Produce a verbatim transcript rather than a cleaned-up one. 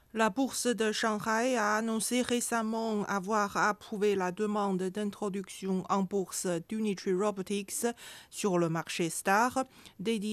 La bourse de Shanghai a annoncé récemment avoir approuvé la demande d'introduction en bourse d'Unitree Robotics sur le marché STAR, dédié